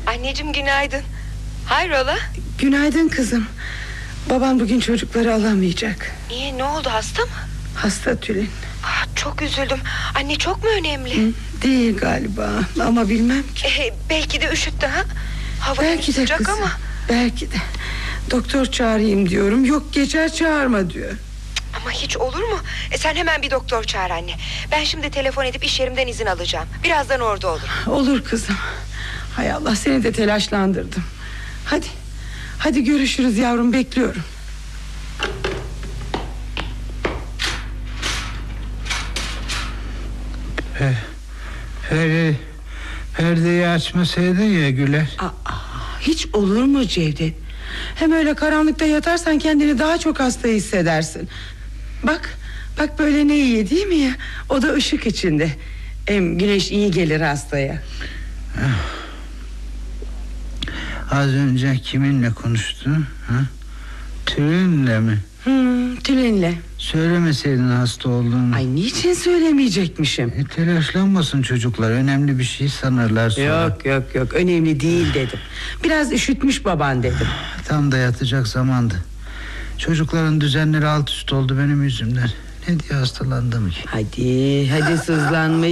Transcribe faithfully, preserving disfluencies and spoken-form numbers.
Anneciğim günaydın. Hayrola? Günaydın kızım. Babam bugün çocukları alamayacak. Niye, ne oldu, hasta mı? Hasta Tülin. Ah, çok üzüldüm. Anne, çok mu önemli? Hı, değil galiba ama bilmem ki. Ee, belki de üşüttü ha. Hava Belki de sıcak kızım, ama. belki de. Doktor çağırayım diyorum, yok geçer çağırma diyor. Ama hiç olur mu? E, sen hemen bir doktor çağır anne. Ben şimdi telefon edip iş yerimden izin alacağım. Birazdan orada olurum. Olur kızım. Hay Allah, seni de telaşlandırdım. Hadi, hadi görüşürüz yavrum, bekliyorum. He, perde, perdeyi açmasaydın ya Güler. Aa, hiç olur mu Cevdet? Hem öyle karanlıkta yatarsan kendini daha çok hasta hissedersin. Bak, bak böyle ne iyi değil mi ya? O da ışık içinde. Hem güneş iyi gelir hastaya. Az önce kiminle konuştu? Ha? Tülin'le mi? Hmm, Tülin'le. Söylemeseydin hasta olduğunu. Ay, niçin söylemeyecekmişim? E, telaşlanmasın çocuklar, önemli bir şey sanırlar sonra. Yok yok yok, önemli değil dedim. Biraz üşütmüş baban dedim. Tam da yatacak zamandı. Çocukların düzenleri alt üst oldu benim yüzümden. Ne diye hastalandım ki? Hadi hadi sızlanmayı